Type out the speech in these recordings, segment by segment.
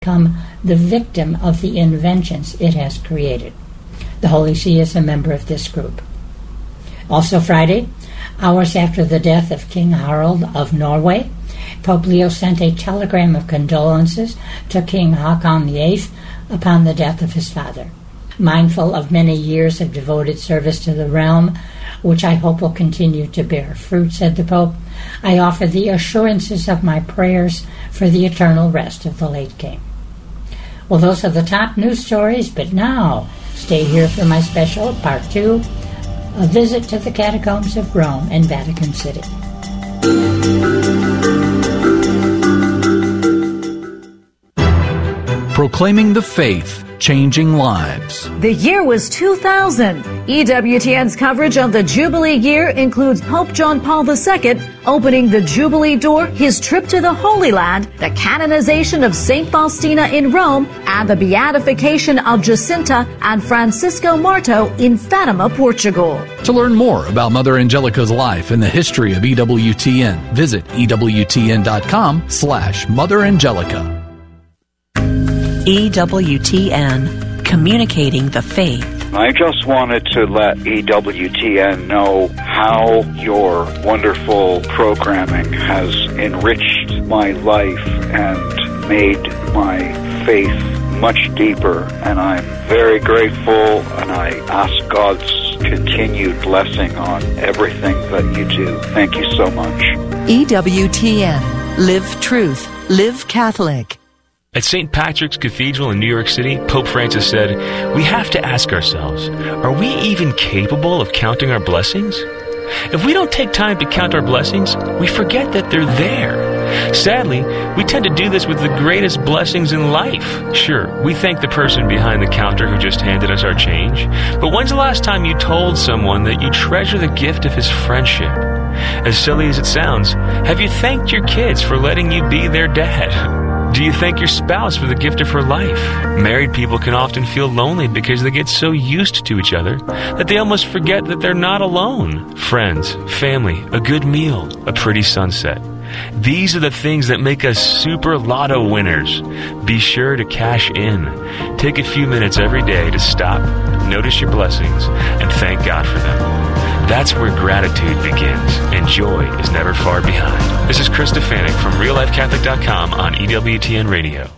become the victim of the inventions it has created. The Holy See is a member of this group. Also Friday, hours after the death of King Harald of Norway, Pope Leo sent a telegram of condolences to King Haakon VIII upon the death of his father. Mindful of many years of devoted service to the realm, which I hope will continue to bear fruit, said the Pope, I offer the assurances of my prayers for the eternal rest of the late king. Well, those are the top news stories, but now stay here for my special Part 2, a visit to the catacombs of Rome and Vatican City. Proclaiming the faith, changing lives. The year was 2000. EWTN's coverage of the Jubilee year includes Pope John Paul II opening the Jubilee door, his trip to the Holy Land, the canonization of St. Faustina in Rome, and the beatification of Jacinta and Francisco Marto in Fatima, Portugal. To learn more about Mother Angelica's life and the history of EWTN, visit EWTN.com/Mother Angelica. EWTN, communicating the faith. I just wanted to let EWTN know how your wonderful programming has enriched my life and made my faith much deeper. And I'm very grateful, and I ask God's continued blessing on everything that you do. Thank you so much. EWTN, live truth, live Catholic. At St. Patrick's Cathedral in New York City, Pope Francis said, "We have to ask ourselves, are we even capable of counting our blessings? If we don't take time to count our blessings, we forget that they're there. Sadly, we tend to do this with the greatest blessings in life. Sure, we thank the person behind the counter who just handed us our change, but when's the last time you told someone that you treasure the gift of his friendship? As silly as it sounds, have you thanked your kids for letting you be their dad? Do you thank your spouse for the gift of her life? Married people can often feel lonely because they get so used to each other that they almost forget that they're not alone. Friends, family, a good meal, a pretty sunset. These are the things that make us super lotto winners. Be sure to cash in. Take a few minutes every day to stop, notice your blessings, and thank God for them. That's where gratitude begins, and joy is never far behind. This is Chris Stefanik from RealLifeCatholic.com on EWTN Radio.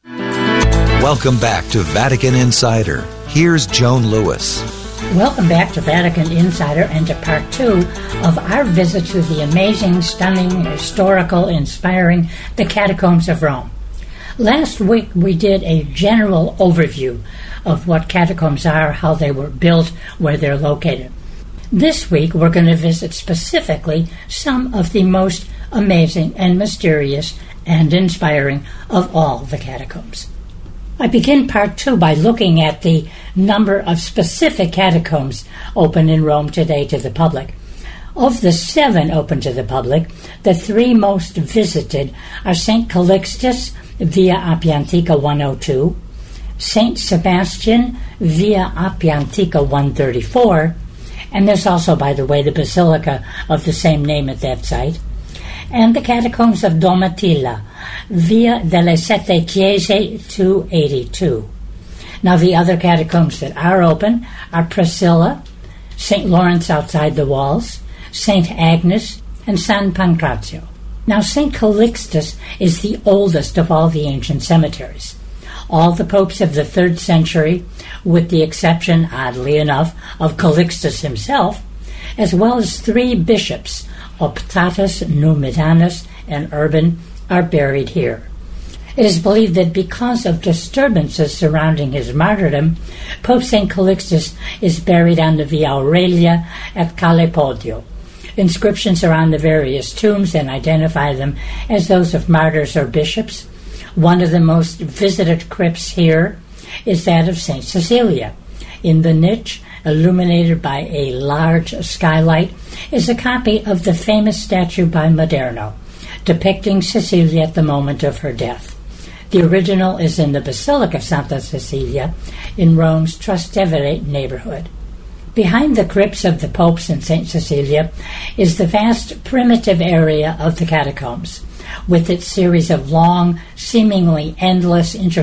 Welcome back to Vatican Insider. Here's Joan Lewis. Welcome back to Vatican Insider and to Part 2 of our visit to the amazing, stunning, historical, inspiring, the Catacombs of Rome. Last week we did a general overview of what catacombs are, how they were built, where they're located. This week, we're going to visit specifically some of the most amazing and mysterious and inspiring of all the catacombs. I begin Part 2 by looking at the number of specific catacombs open in Rome today to the public. Of the 7 open to the public, the 3 most visited are St. Calixtus, Via Appia Antica 102, St. Sebastian, Via Appia Antica 134, and there's also, by the way, the Basilica of the same name at that site, and the Catacombs of Domitilla, Via delle Sette Chiese 282. Now, the other catacombs that are open are Priscilla, St. Lawrence outside the walls, St. Agnes, and San Pancrazio. Now, St. Calixtus is the oldest of all the ancient cemeteries. All the popes of the 3rd century, with the exception, oddly enough, of Calixtus himself, as well as 3 bishops, Optatus, Numidanus, and Urban, are buried here. It is believed that because of disturbances surrounding his martyrdom, Pope St. Calixtus is buried on the Via Aurelia at Calle Podio. Inscriptions are on the various tombs and identify them as those of martyrs or bishops. One of the most visited crypts here is that of St. Cecilia. In the niche, illuminated by a large skylight, is a copy of the famous statue by Maderno, depicting Cecilia at the moment of her death. The original is in the Basilica of Santa Cecilia in Rome's Trastevere neighborhood. Behind the crypts of the popes and St. Cecilia is the vast primitive area of the catacombs, with its series of long, seemingly endless